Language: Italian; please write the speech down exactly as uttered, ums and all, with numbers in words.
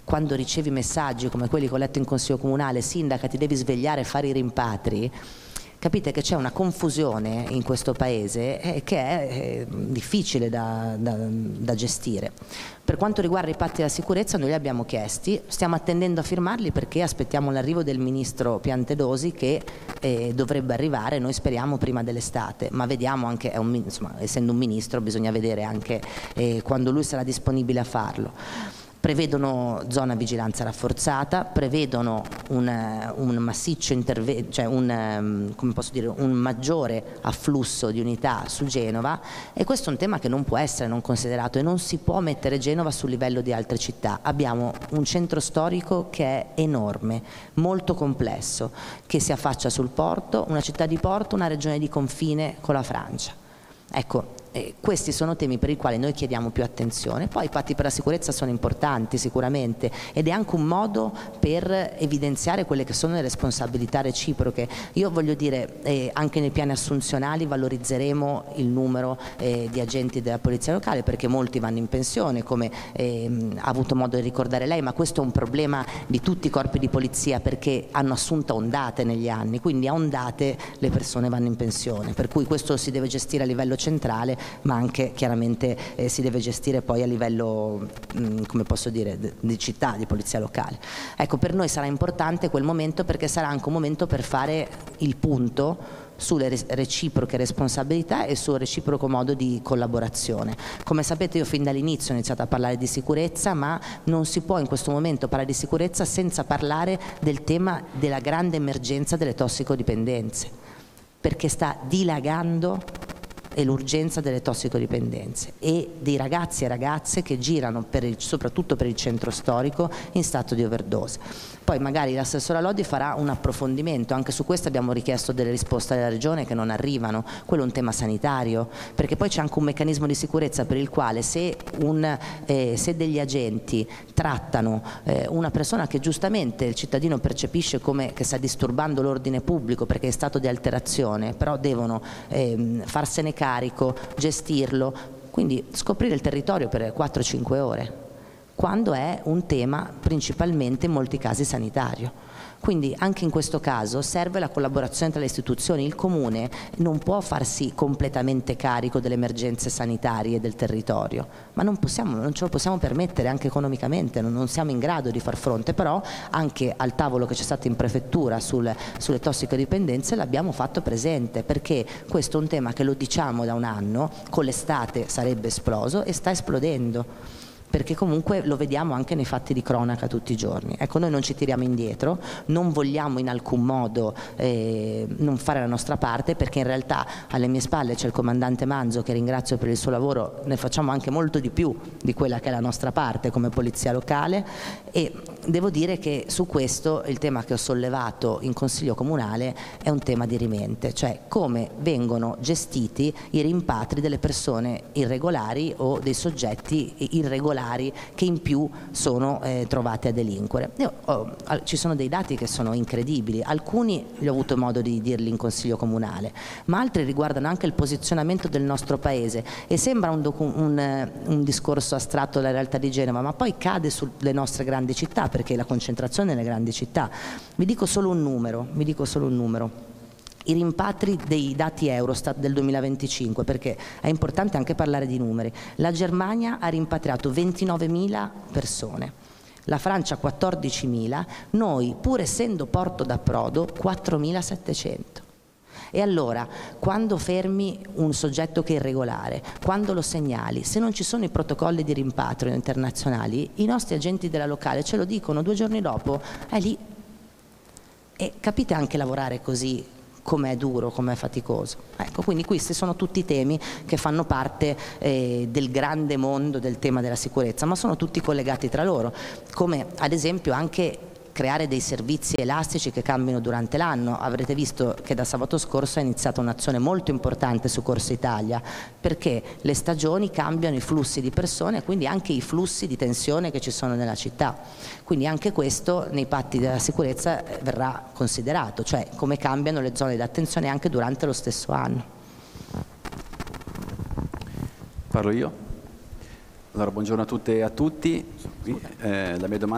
quando ricevi messaggi come quelli che ho letto in Consiglio Comunale, sindaca ti devi svegliare e fare i rimpatri, capite che c'è una confusione in questo paese eh, che è eh, difficile da, da, da gestire. Per quanto riguarda i patti della sicurezza, noi li abbiamo chiesti, stiamo attendendo a firmarli perché aspettiamo l'arrivo del ministro Piantedosi che eh, dovrebbe arrivare, noi speriamo prima dell'estate, ma vediamo anche, è un, insomma, essendo un ministro bisogna vedere anche eh, quando lui sarà disponibile a farlo. Prevedono zona vigilanza rafforzata, prevedono un, un massiccio intervento, cioè un, come posso dire, un maggiore afflusso di unità su Genova, e questo è un tema che non può essere non considerato e non si può mettere Genova sul livello di altre città. Abbiamo un centro storico che è enorme, molto complesso, che si affaccia sul porto, una città di porto, una regione di confine con la Francia. Ecco, eh, questi sono temi per i quali noi chiediamo più attenzione. Poi i patti per la sicurezza sono importanti sicuramente ed è anche un modo per evidenziare quelle che sono le responsabilità reciproche. Io voglio dire, eh, anche nei piani assunzionali valorizzeremo il numero eh, di agenti della polizia locale, perché molti vanno in pensione, come eh, ha avuto modo di ricordare lei, ma questo è un problema di tutti i corpi di polizia, perché hanno assunto a ondate negli anni, quindi a ondate le persone vanno in pensione, per cui questo si deve gestire a livello centrale, ma anche chiaramente eh, si deve gestire poi a livello, mh, come posso dire, di città, di polizia locale. Ecco, per noi sarà importante quel momento, perché sarà anche un momento per fare il punto sulle reciproche responsabilità e sul reciproco modo di collaborazione. Come sapete, io fin dall'inizio ho iniziato a parlare di sicurezza, ma non si può in questo momento parlare di sicurezza senza parlare del tema della grande emergenza delle tossicodipendenze, perché sta dilagando e l'urgenza delle tossicodipendenze e dei ragazzi e ragazze che girano per il, soprattutto per il centro storico in stato di overdose. Poi magari l'assessora Lodi farà un approfondimento, anche su questo abbiamo richiesto delle risposte alla Regione che non arrivano, quello è un tema sanitario, perché poi c'è anche un meccanismo di sicurezza per il quale se, un, eh, se degli agenti trattano eh, una persona che giustamente il cittadino percepisce come che sta disturbando l'ordine pubblico perché è in stato di alterazione, però devono eh, farsene carico, gestirlo, quindi scoprire il territorio per quattro cinque ore, quando è un tema principalmente in molti casi sanitario. Quindi anche in questo caso serve la collaborazione tra le istituzioni. Il Comune non può farsi completamente carico delle emergenze sanitarie del territorio, ma non, possiamo, non ce lo possiamo permettere anche economicamente, non, non siamo in grado di far fronte, però anche al tavolo che c'è stato in prefettura sul, sulle tossicodipendenze l'abbiamo fatto presente, perché questo è un tema che lo diciamo da un anno, con l'estate sarebbe esploso e sta esplodendo, perché comunque lo vediamo anche nei fatti di cronaca tutti i giorni. Ecco, noi non ci tiriamo indietro, non vogliamo in alcun modo eh, non fare la nostra parte, perché in realtà alle mie spalle c'è il comandante Manzo, che ringrazio per il suo lavoro, ne facciamo anche molto di più di quella che è la nostra parte come polizia locale, e devo dire che su questo il tema che ho sollevato in Consiglio Comunale è un tema dirimente, cioè come vengono gestiti i rimpatri delle persone irregolari o dei soggetti irregolari che in più sono eh, trovati a delinquere. Io, oh, ci sono dei dati che sono incredibili, alcuni li ho avuto modo di dirli in Consiglio Comunale, ma altri riguardano anche il posizionamento del nostro Paese, e sembra un, un, un discorso astratto della realtà di Genova, ma poi cade sulle nostre grandi città, perché la concentrazione nelle grandi città. Vi dico solo un numero, vi dico solo un numero. I rimpatri dei dati Eurostat del duemilaventicinque, perché è importante anche parlare di numeri. La Germania ha rimpatriato ventinovemila persone, la Francia quattordicimila, noi, pur essendo porto d'approdo, quattromilasettecento. E allora, quando fermi un soggetto che è irregolare, quando lo segnali, se non ci sono i protocolli di rimpatrio internazionali, i nostri agenti della locale ce lo dicono due giorni dopo, è lì. E capite anche lavorare così com'è duro, com'è faticoso. Ecco, quindi questi sono tutti temi che fanno parte eh, del grande mondo del tema della sicurezza, ma sono tutti collegati tra loro, come ad esempio anche creare dei servizi elastici che cambino durante l'anno. Avrete visto che da sabato scorso è iniziata un'azione molto importante su Corsa Italia, perché le stagioni cambiano i flussi di persone e quindi anche i flussi di tensione che ci sono nella città. Quindi anche questo nei patti della sicurezza verrà considerato, cioè come cambiano le zone di attenzione anche durante lo stesso anno. Parlo io? Allora, buongiorno a tutte e a tutti. Eh, la mia domanda